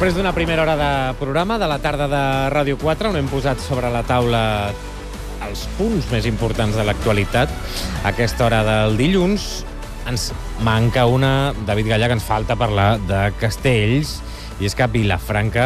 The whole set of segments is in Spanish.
Després d'una primera hora de programa de la tarda de Ràdio 4, on hem posat sobre la taula els punts més importants de l'actualitat, a aquesta hora del dilluns ens manca una, David Gallà, que ens falta parlar de Castells, i és que Vilafranca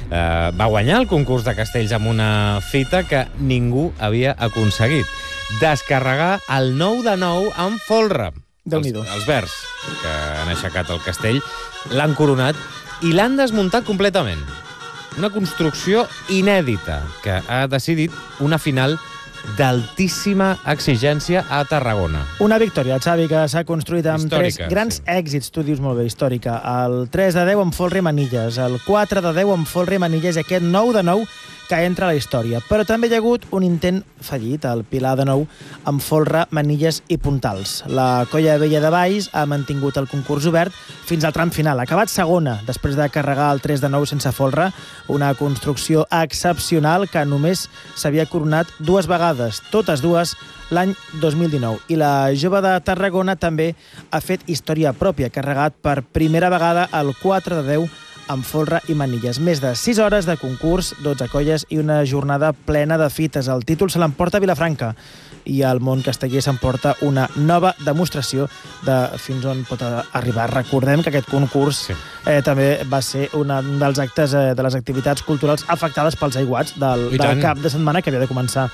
va guanyar el concurs de Castells amb una fita que ningú havia aconseguit: descarregar el 9 de 9 amb folre. Els verds que han aixecat el castell l'han coronat i l'han desmuntat completament. Una construcció inèdita que ha decidit una final d'altíssima exigència a Tarragona. Una victòria, Xavi, que s'ha construït amb històrica, tres grans èxits. Tu dius molt bé, històrica. El 3 de 10 amb folre i manilles, el 4 de 10 amb folre i manilles, i aquest 9 de 9 que entra a la història. Però també hi ha hagut un intent fallit, el Pilar de 9, amb folre, manilles i puntals. La Colla Vella de Valls ha mantingut el concurs obert fins al tram final. Ha acabat segona, després de carregar el 3 de 9 sense folre, una construcció excepcional que només s'havia coronat dues vegades, totes dues l'any 2019. I la jove de Tarragona també ha fet història pròpia, carregat per primera vegada el 4 de 10 amb folre i manilles. Més de 6 hores de concurs, 12 colles i una jornada plena de fites. El títol se l'emporta Vilafranca i el món casteller s'emporta una nova demostració de fins on pot arribar. Recordem que aquest concurs també va ser un dels actes de les activitats culturals afectades pels aiguats del cap de setmana, que havia de començar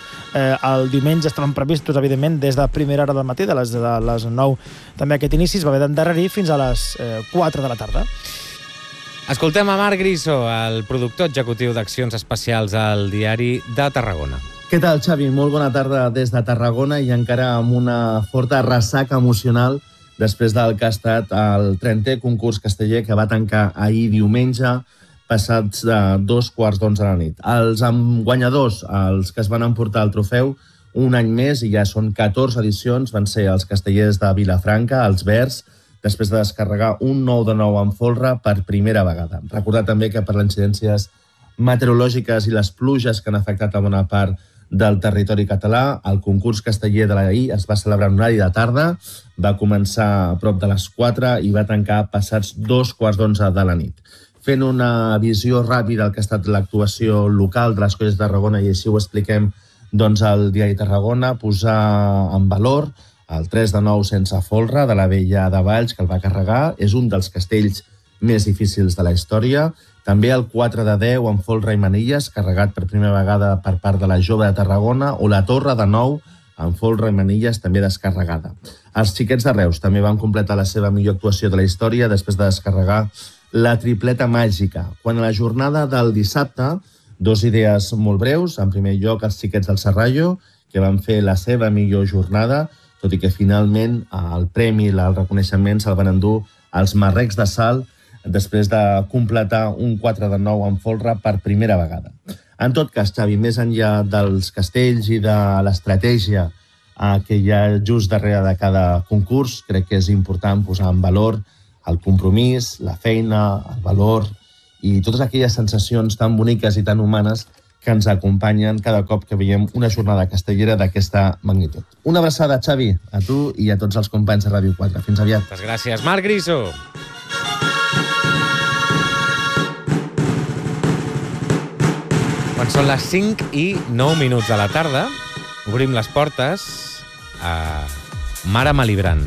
el diumenge. Estaven previstos, evidentment, des de primera hora del matí, de les 9. També aquest inici es va haver d'endarrerir fins a les 4 de la tarda. Escoltem a Marc Griso, el productor executiu d'Accions Especials al Diari de Tarragona. Què tal, Xavi? Molt bona tarda des de Tarragona i encara amb una forta ressaca emocional després del que ha estat el 30è concurs casteller que va tancar ahir diumenge, passats 2:15 de la nit. Els guanyadors, els que es van emportar el trofeu un any més, i ja són 14 edicions, van ser els castellers de Vilafranca, els verds, després de descarregar un 9 de 9 amb folre per primera vegada. Recordar també que per les incidències meteorològiques i les pluges que han afectat a bona part del territori català, el concurs casteller de l'ahir es va celebrar en horari de tarda, va començar a prop de les 4 i va tancar passats 2:15 de la nit. Fent una visió ràpida del que ha estat l'actuació local de les colles de Tarragona, i així ho expliquem al Diari Tarragona, posar en valor el 3 de 9 sense folre de la Vella de Valls, que el va carregar. És un dels castells més difícils de la història. També el 4 de 10 amb folre i manilles, carregat per primera vegada per part de la jove de Tarragona, o la Torre de 9 amb folre i manilles, també descarregada. Els xiquets de Reus també van completar la seva millor actuació de la història després de descarregar la tripleta màgica. Quan a la jornada del dissabte, dos idees molt breus. En primer lloc, els xiquets del Serrallo, que van fer la seva millor jornada, tot i que finalment el premi i el reconeixement se'l van endur els marrecs de Salt després de completar un 4 de 9 amb folre per primera vegada. En tot cas, Xavi, més enllà dels castells i de l'estratègia que hi ha just darrere de cada concurs, crec que és important posar en valor el compromís, la feina, el valor i totes aquelles sensacions tan boniques i tan humanes que ens acompanyen cada cop que veiem una jornada castellera d'aquesta magnitud. Una abraçada, Xavi, a tu i a tots els companys de Ràdio 4. Fins aviat. Moltes gràcies, Marc Griso. Quan són les 5:09 de la tarda, obrim les portes a Mare Malibran.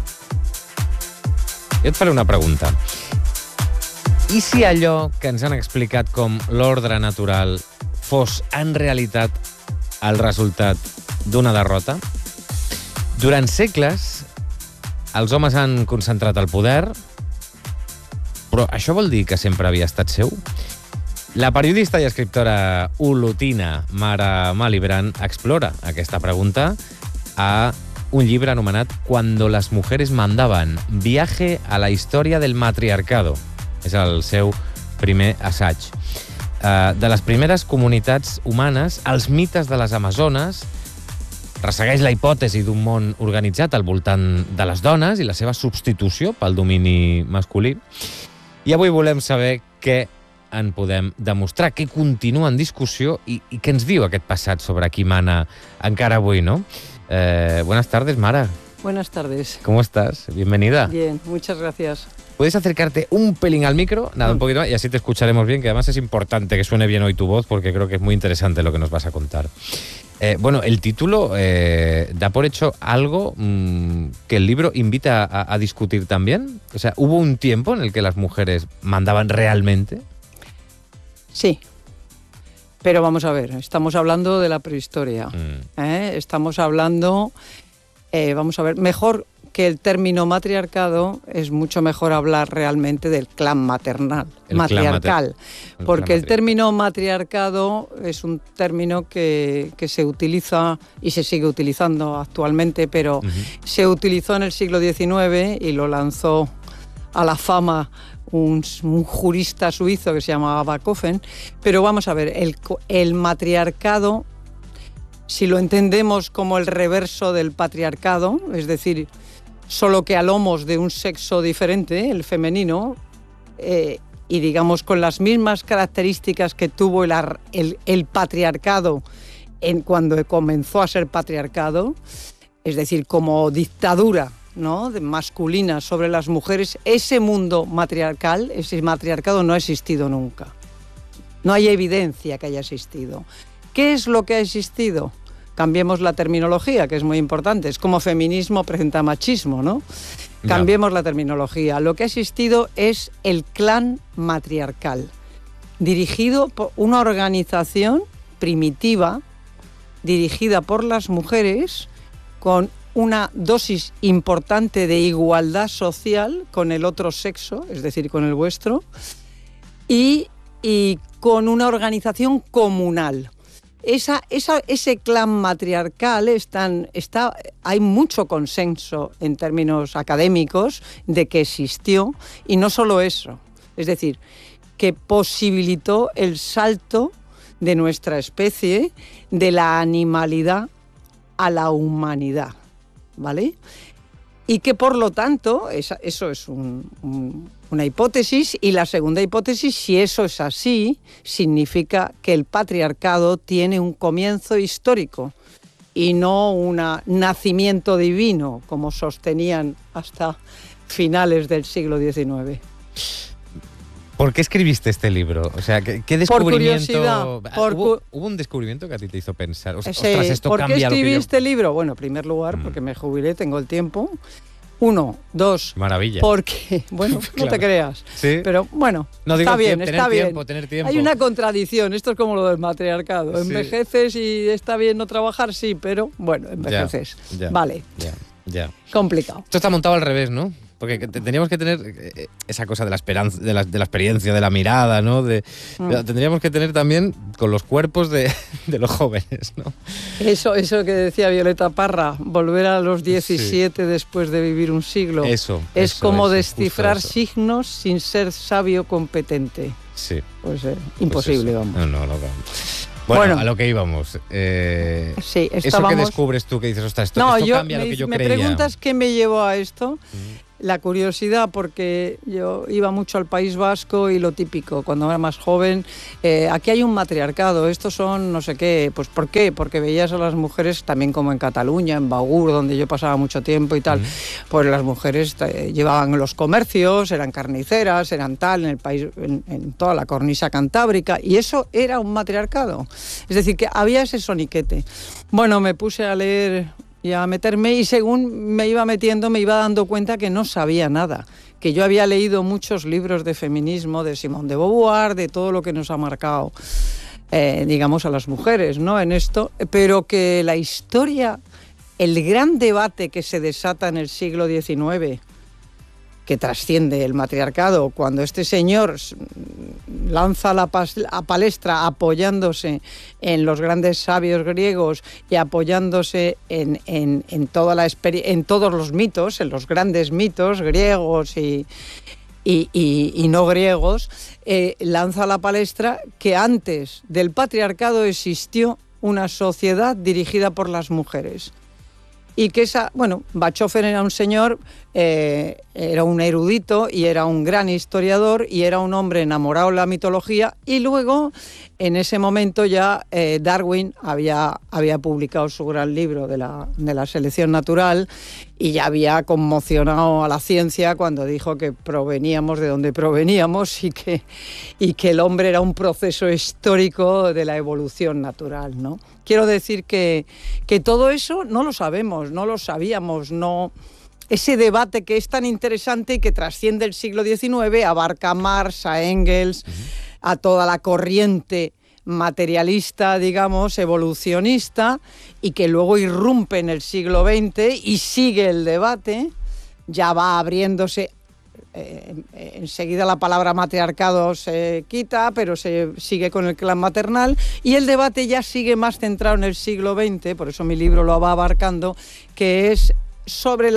Jo et faré una pregunta. I si allò que ens han explicat com l'ordre natural fos en realitat el resultat d'una derrota? Durant segles, els homes han concentrat el poder, però això vol dir que sempre havia estat seu? La periodista i escriptora olotina Mara Malibran explora aquesta pregunta a un llibre anomenat Cuando las mujeres mandaban, viaje a la historia del matriarcado. És el seu primer assaig. De les primeres comunitats humanes, els mites de les amazones, ressegueix la hipòtesi d'un món organitzat al voltant de les dones i la seva substitució pel domini masculí. I avui volem saber què en podem demostrar, què continua en discussió i què ens diu aquest passat sobre qui mana encara avui, ¿no? Buenas tardes, Mara. Buenas tardes. ¿Cómo estás? Bienvenida. Bien, muchas gracias. ¿Puedes acercarte un pelín al micro? Nada, un poquito más, y así te escucharemos bien, que además es importante que suene bien hoy tu voz, porque creo que es muy interesante lo que nos vas a contar. Bueno, el título da por hecho algo que el libro invita a discutir también. O sea, ¿hubo un tiempo en el que las mujeres mandaban realmente? Sí. Pero vamos a ver, estamos hablando de la prehistoria. Estamos hablando, vamos a ver, mejor que el término matriarcado, es mucho mejor hablar realmente del clan matriarcal. Porque el término matriarcado es un término que se utiliza y se sigue utilizando actualmente, pero se utilizó en el siglo XIX y lo lanzó a la fama un jurista suizo que se llamaba Bachofen. Pero vamos a ver, el matriarcado, si lo entendemos como el reverso del patriarcado, es decir, solo que a lomos de un sexo diferente, el femenino, y digamos con las mismas características que tuvo el patriarcado cuando comenzó a ser patriarcado, es decir, como dictadura, ¿no?, masculina sobre las mujeres, ese mundo matriarcal, ese matriarcado no ha existido nunca. No hay evidencia que haya existido. ¿Qué es lo que ha existido? Cambiemos la terminología, que es muy importante. Es como feminismo presenta machismo, ¿no? Cambiemos la terminología. Lo que ha existido es el clan matriarcal, dirigido por una organización primitiva, dirigida por las mujeres, con una dosis importante de igualdad social con el otro sexo, es decir, con el vuestro, y con una organización comunal. Ese clan matriarcal hay mucho consenso en términos académicos de que existió, y no solo eso, es decir, que posibilitó el salto de nuestra especie de la animalidad a la humanidad, ¿vale? Y que por lo tanto, eso es una hipótesis, y la segunda hipótesis, si eso es así, significa que el patriarcado tiene un comienzo histórico y no un nacimiento divino, como sostenían hasta finales del siglo XIX. ¿Por qué escribiste este libro? O sea, ¿qué descubrimiento? Por curiosidad. ¿Hubo un descubrimiento que a ti te hizo pensar? Ostras, Sí. esto ¿Por qué cambia escribí lo que yo... este libro? Bueno, en primer lugar, porque me jubilé, tengo el tiempo. 1, 2. Maravilla. Porque, bueno, Claro. no te creas. Sí. Pero bueno, No, digo, está bien, tener está bien. tener tiempo. Hay una contradicción, esto es como lo del matriarcado. Sí. Envejeces y está bien no trabajar, sí, pero bueno, envejeces. Ya. Vale, Ya. complicado. Esto está montado al revés, ¿no? Porque teníamos que tener esa cosa de la esperanza, de la experiencia, de la mirada, ¿no? Tendríamos que tener también con los cuerpos de los jóvenes, ¿no? Eso que decía Violeta Parra, volver a los 17 después de vivir un siglo. Eso. Es como justo descifrar eso. signos sin ser sabio competente. Sí. Pues imposible, Pues eso. vamos. No. Bueno, Bueno. a lo que íbamos. Sí, Eso estábamos... que descubres tú, que dices, ostras, esto No, cambia lo que yo me creía. preguntas qué me llevó a esto. La curiosidad, porque yo iba mucho al País Vasco y lo típico, cuando era más joven, aquí hay un matriarcado, estos son no sé qué. Pues ¿por qué? Porque veías a las mujeres, también como en Cataluña, en Bagur, donde yo pasaba mucho tiempo y tal, pues las mujeres llevaban los comercios, eran carniceras, eran tal, en el país, en toda la cornisa cantábrica, y eso era un matriarcado. Es decir, que había ese soniquete. Bueno, me puse a leer y a meterme, y según me iba metiendo me iba dando cuenta que no sabía nada, que yo había leído muchos libros de feminismo, de Simone de Beauvoir, de todo lo que nos ha marcado, digamos, a las mujeres, ¿no?, en esto, pero que la historia, el gran debate que se desata en el siglo XIX, que trasciende el matriarcado, cuando este señor lanza la palestra apoyándose en los grandes sabios griegos y apoyándose en todos los mitos, en los grandes mitos griegos y no griegos, lanza la palestra que antes del patriarcado existió una sociedad dirigida por las mujeres. Y que Bachofen era un señor, era un erudito y era un gran historiador y era un hombre enamorado de la mitología, y luego, en ese momento ya Darwin había publicado su gran libro de la selección natural, y ya había conmocionado a la ciencia cuando dijo que proveníamos de donde proveníamos y que el hombre era un proceso histórico de la evolución natural, ¿no? Quiero decir que todo eso no lo sabemos, no lo sabíamos, no. Ese debate que es tan interesante y que trasciende el siglo XIX, abarca a Marx, a Engels, a toda la corriente materialista, digamos, evolucionista, y que luego irrumpe en el siglo XX y sigue el debate, ya va abriéndose. Enseguida la palabra matriarcado se quita, pero se sigue con el clan maternal, y el debate ya sigue más centrado en el siglo XX, por eso mi libro lo va abarcando, que es sobre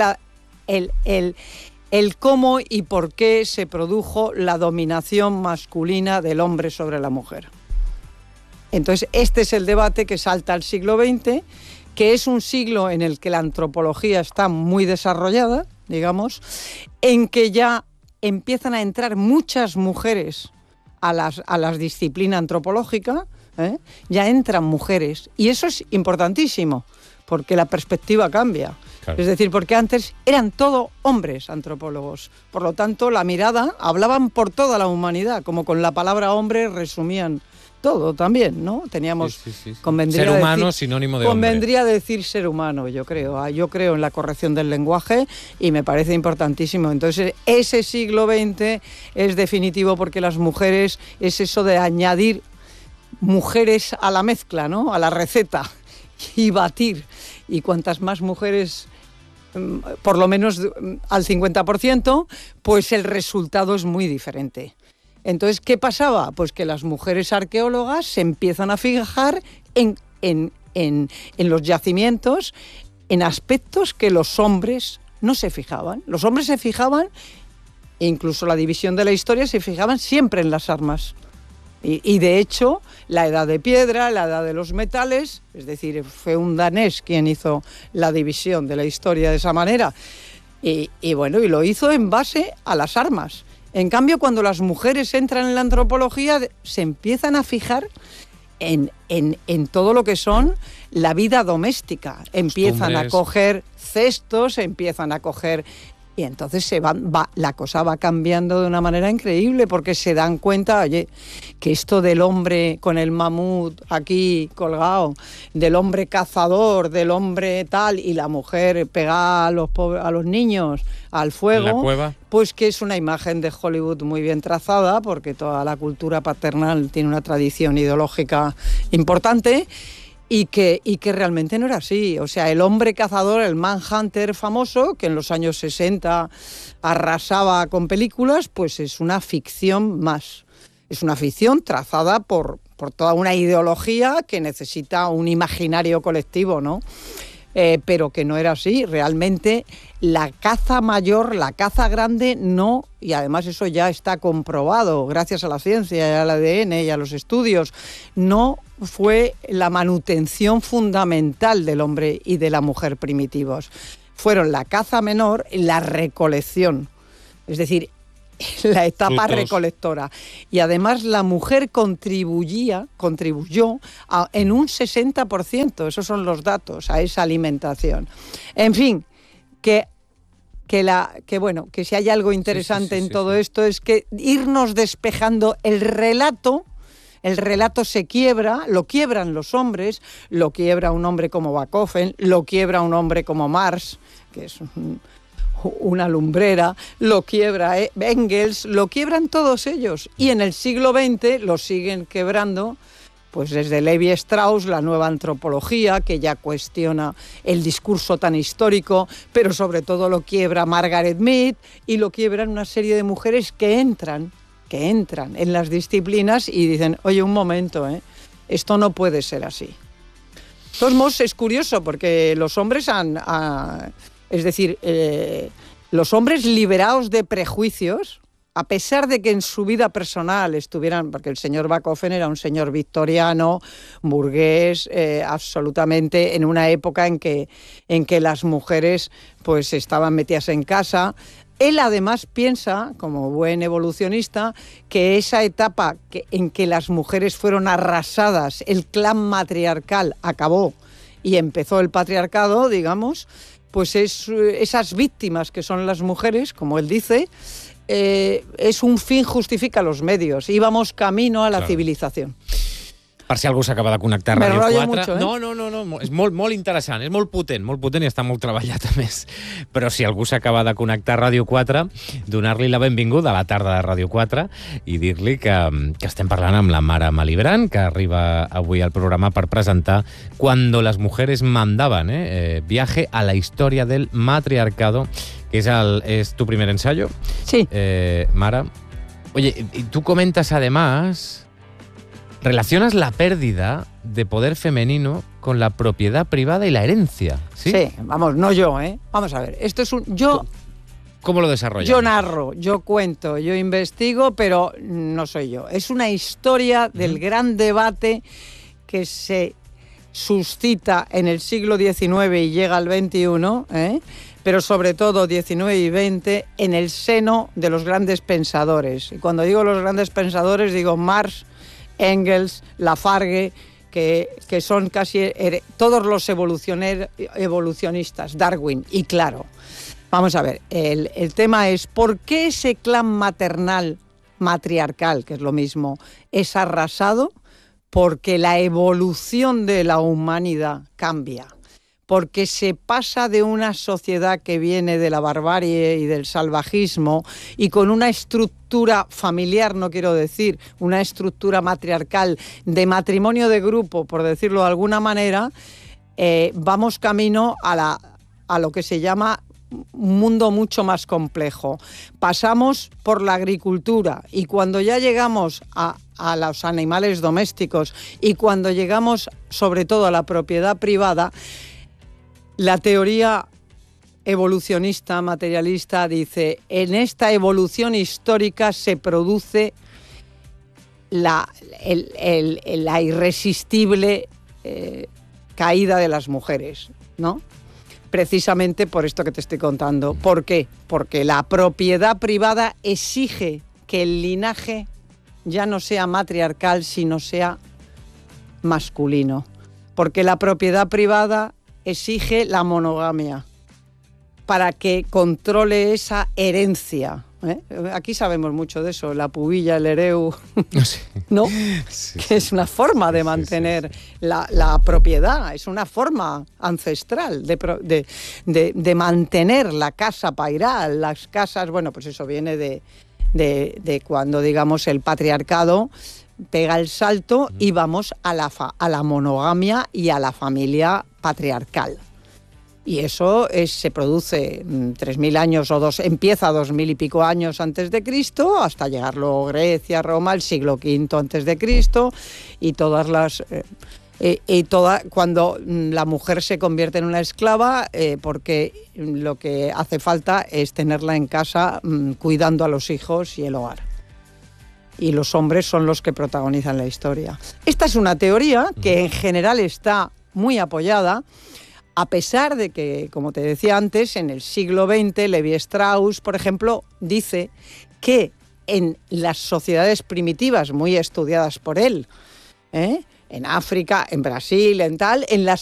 el cómo y por qué se produjo la dominación masculina del hombre sobre la mujer. Entonces, este es el debate que salta al siglo XX, que es un siglo en el que la antropología está muy desarrollada, digamos, en que ya empiezan a entrar muchas mujeres a las disciplinas antropológicas, ya entran mujeres, y eso es importantísimo, porque la perspectiva cambia. Claro. Es decir, porque antes eran todo hombres antropólogos, por lo tanto la mirada, hablaban por toda la humanidad, como con la palabra hombre resumían todo también, ¿no? Teníamos... Sí. Ser humano, sinónimo de hombre. Convendría decir ser humano, yo creo. Yo creo en la corrección del lenguaje y me parece importantísimo. Entonces, ese siglo XX es definitivo porque las mujeres, es eso de añadir mujeres a la mezcla, ¿no? A la receta, y batir. Y cuantas más mujeres, por lo menos al 50%, pues el resultado es muy diferente. Entonces, ¿qué pasaba? Pues que las mujeres arqueólogas se empiezan a fijar en los yacimientos, en aspectos que los hombres no se fijaban. Los hombres se fijaban, incluso la división de la historia, se fijaban siempre en las armas. Y de hecho, la edad de piedra, la edad de los metales, es decir, fue un danés quien hizo la división de la historia de esa manera. Y lo hizo en base a las armas. En cambio, cuando las mujeres entran en la antropología, se empiezan a fijar en todo lo que son la vida doméstica. Empiezan a coger cestos, empiezan a coger... Y entonces la cosa va cambiando de una manera increíble, porque se dan cuenta, oye, que esto del hombre con el mamut aquí colgado, del hombre cazador, del hombre tal, y la mujer pegada a los niños al fuego, en la cueva, pues que es una imagen de Hollywood muy bien trazada, porque toda la cultura paternal tiene una tradición ideológica importante. Y que realmente no era así. O sea, el hombre cazador, el Manhunter famoso, que en los años 60 arrasaba con películas, pues es una ficción más. Es una ficción trazada por toda una ideología que necesita un imaginario colectivo, ¿no? Pero que no era así. Realmente la caza mayor, la caza grande, no, y además eso ya está comprobado gracias a la ciencia y al ADN y a los estudios, no fue la manutención fundamental del hombre y de la mujer primitivos. Fueron la caza menor y la recolección, es decir, la etapa recolectora. Y además la mujer contribuyó en un 60%, esos son los datos, a esa alimentación. En fin, que si hay algo interesante en todo esto es que irnos despejando el relato se quiebra, lo quiebran los hombres, lo quiebra un hombre como Bachofen, lo quiebra un hombre como Marx, que es una lumbrera, lo quiebra Engels, lo quiebran todos ellos. Y en el siglo XX lo siguen quebrando, pues desde Levi-Strauss, la nueva antropología, que ya cuestiona el discurso tan histórico, pero sobre todo lo quiebra Margaret Mead, y lo quiebran una serie de mujeres que entran en las disciplinas y dicen, oye, un momento, esto no puede ser así. De todos modos, es curioso, porque los hombres los hombres liberados de prejuicios, a pesar de que en su vida personal estuvieran, porque el señor Bachofen era un señor victoriano, burgués, absolutamente en una época en que las mujeres pues estaban metidas en casa. Él además piensa, como buen evolucionista, que esa etapa en que las mujeres fueron arrasadas, el clan matriarcal acabó y empezó el patriarcado, digamos, pues esas víctimas que son las mujeres, como él dice, es un fin justifica los medios. Íbamos camino a la civilización. Per si algú s'acaba de connectar a Ràdio 4... Mucho, No, és molt interessant, és molt potent i està molt treballat a més. Però si algú s'acaba de connectar a Ràdio 4, donar-li la benvinguda a la tarda de Ràdio 4 i dir-li que estem parlant amb la Mara Malibran, que arriba avui al programa per presentar Cuando las mujeres mandaban, viaje a la historia del matriarcado, que es tu primer ensayo. Sí. Mara, oye, y tú comentas además... Relacionas la pérdida de poder femenino con la propiedad privada y la herencia, ¿sí? Sí, vamos, no yo, Vamos a ver, esto es ¿Cómo lo desarrollas? Yo narro, yo cuento, yo investigo, pero no soy yo. Es una historia del gran debate que se suscita en el siglo XIX y llega al XXI, pero sobre todo XIX y XX, en el seno de los grandes pensadores. Y cuando digo los grandes pensadores, digo Marx, Engels, Lafargue, que son casi todos los evolucionistas, Darwin. Y claro, vamos a ver, el tema es ¿por qué ese clan matriarcal, que es lo mismo, es arrasado? Porque la evolución de la humanidad cambia. Porque se pasa de una sociedad que viene de la barbarie y del salvajismo y con una estructura familiar, no quiero decir, una estructura matriarcal de matrimonio de grupo, por decirlo de alguna manera, vamos camino a lo que se llama un mundo mucho más complejo. Pasamos por la agricultura y cuando ya llegamos a los animales domésticos y cuando llegamos sobre todo a la propiedad privada, la teoría evolucionista, materialista, dice, en esta evolución histórica se produce la irresistible caída de las mujeres, ¿no? Precisamente por esto que te estoy contando. ¿Por qué? Porque la propiedad privada exige que el linaje ya no sea matriarcal, sino sea masculino. Porque la propiedad privada exige la monogamia para que controle esa herencia. Aquí sabemos mucho de eso, la pubilla, el hereu, ¿no? Sí, que es una forma de mantener la propiedad, es una forma ancestral de mantener la casa pairal, las casas, bueno, pues eso viene de cuando, digamos, el patriarcado pega el salto y vamos a la monogamia y a la familia patriarcal. Y eso se produce 3.000 años o empieza 2.000 y pico años antes de Cristo, hasta llegar luego Grecia, Roma, el siglo V antes de Cristo, y todas las... cuando la mujer se convierte en una esclava, porque lo que hace falta es tenerla en casa cuidando a los hijos y el hogar. Y los hombres son los que protagonizan la historia. Esta es una teoría que en general está muy apoyada, a pesar de que, como te decía antes, en el siglo XX, Levi Strauss, por ejemplo, dice que en las sociedades primitivas, muy estudiadas por él, en África, en Brasil, en las